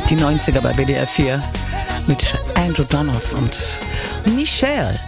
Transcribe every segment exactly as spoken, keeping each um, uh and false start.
Die neunziger bei W D R vier mit Andrew Donalds und Michelle.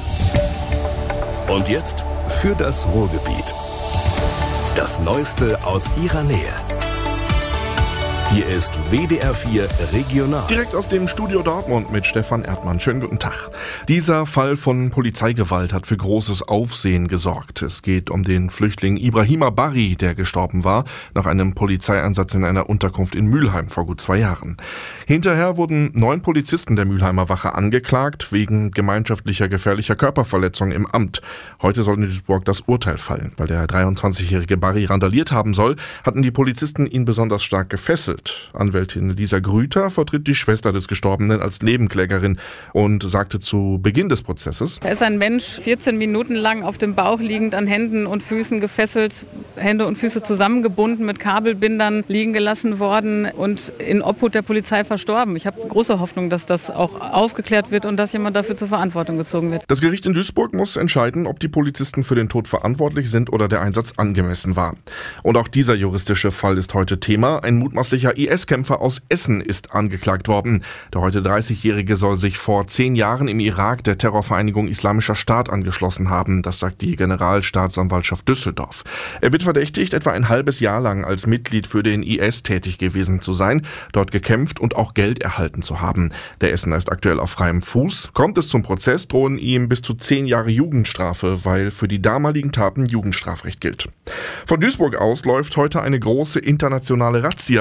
Und jetzt für das Ruhrgebiet. Das Neueste aus ihrer Nähe. Hier ist W D R vier Regional. Direkt aus dem Studio Dortmund mit Stefan Erdmann. Schönen guten Tag. Dieser Fall von Polizeigewalt hat für großes Aufsehen gesorgt. Es geht um den Flüchtling Ibrahima Barry, der gestorben war nach einem Polizeieinsatz in einer Unterkunft in Mülheim vor gut zwei Jahren. Hinterher wurden neun Polizisten der Mülheimer Wache angeklagt wegen gemeinschaftlicher gefährlicher Körperverletzung im Amt. Heute soll in Duisburg das Urteil fallen. Weil der dreiundzwanzigjährige Barry randaliert haben soll, hatten die Polizisten ihn besonders stark gefesselt. Anwältin Lisa Grüter vertritt die Schwester des Gestorbenen als Nebenklägerin und sagte zu Beginn des Prozesses: Da ist ein Mensch vierzehn Minuten lang auf dem Bauch liegend, an Händen und Füßen gefesselt, Hände und Füße zusammengebunden, mit Kabelbindern liegen gelassen worden und in Obhut der Polizei verstorben. Ich habe große Hoffnung, dass das auch aufgeklärt wird und dass jemand dafür zur Verantwortung gezogen wird. Das Gericht in Duisburg muss entscheiden, ob die Polizisten für den Tod verantwortlich sind oder der Einsatz angemessen war. Und auch dieser juristische Fall ist heute Thema. Ein mutmaßlicher I S-Kämpfer aus Essen ist angeklagt worden. Der heute dreißigjährige soll sich vor zehn Jahren im Irak der Terrorvereinigung Islamischer Staat angeschlossen haben. Das sagt die Generalstaatsanwaltschaft Düsseldorf. Er wird verdächtigt, etwa ein halbes Jahr lang als Mitglied für den I S tätig gewesen zu sein, dort gekämpft und auch Geld erhalten zu haben. Der Essener ist aktuell auf freiem Fuß. Kommt es zum Prozess, drohen ihm bis zu zehn Jahre Jugendstrafe, weil für die damaligen Taten Jugendstrafrecht gilt. Von Duisburg aus läuft heute eine große internationale Razzia